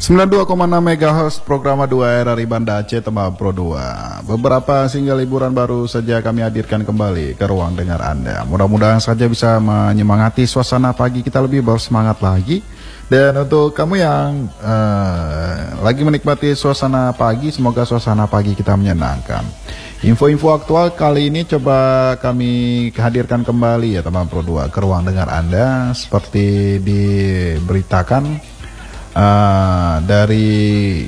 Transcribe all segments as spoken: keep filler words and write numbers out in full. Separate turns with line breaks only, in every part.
sembilan puluh dua koma enam megahertz program dua R R I Banda Aceh Tembak Pro dua. Beberapa single liburan baru saja kami hadirkan kembali ke ruang dengar Anda. Mudah-mudahan saja bisa menyemangati suasana pagi kita lebih bersemangat lagi. Dan untuk kamu yang uh, lagi menikmati suasana pagi, semoga suasana pagi kita menyenangkan. Info-info aktual kali ini coba kami hadirkan kembali ya teman Pro dua ke ruang dengar Anda. Seperti diberitakan Uh, dari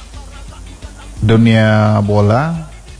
dunia bola,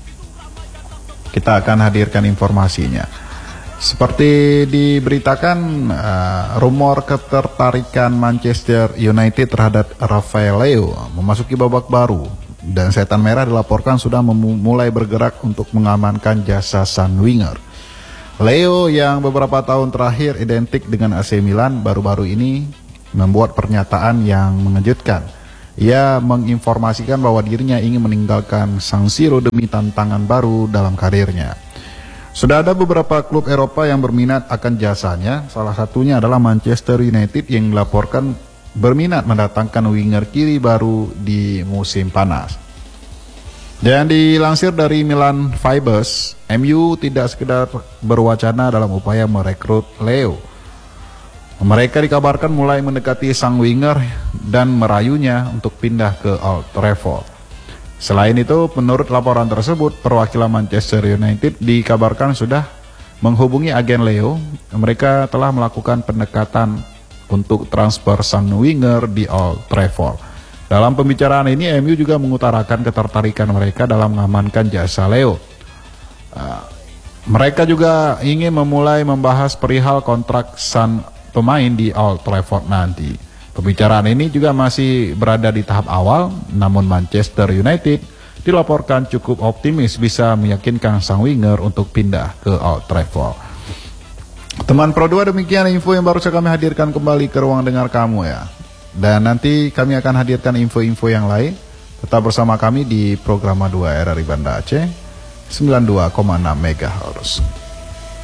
kita akan hadirkan informasinya. Seperti diberitakan, uh, rumor ketertarikan Manchester United terhadap Rafael Leo memasuki babak baru, dan Setan Merah dilaporkan sudah mulai bergerak untuk mengamankan jasa sang winger. Leo yang beberapa tahun terakhir identik dengan A C Milan baru-baru ini membuat pernyataan yang mengejutkan. Ia menginformasikan bahwa dirinya ingin meninggalkan San Siro demi tantangan baru dalam karirnya. Sudah ada beberapa klub Eropa yang berminat akan jasanya. Salah satunya adalah Manchester United yang dilaporkan berminat mendatangkan winger kiri baru di musim panas. Dan dilansir dari Milan Fibers, M U tidak sekedar berwacana dalam upaya merekrut Leo. Mereka dikabarkan mulai mendekati sang winger dan merayunya untuk pindah ke Old Trafford. Selain itu, menurut laporan tersebut, perwakilan Manchester United dikabarkan sudah menghubungi agen Leo. Mereka telah melakukan pendekatan untuk transfer sang winger di Old Trafford. Dalam pembicaraan ini, M U juga mengutarakan ketertarikan mereka dalam mengamankan jasa Leo. Uh, mereka juga ingin memulai membahas perihal kontrak sang pemain di Old Trafford nanti. Pembicaraan ini juga masih berada di tahap awal, namun Manchester United dilaporkan cukup optimis bisa meyakinkan sang winger untuk pindah ke Old Trafford. Teman Pro dua, demikian info yang baru saja kami hadirkan kembali ke ruang dengar kamu ya. Dan nanti kami akan hadirkan info-info yang lain. Tetap bersama kami di program dua R R I Banda Aceh sembilan puluh dua koma enam megahertz.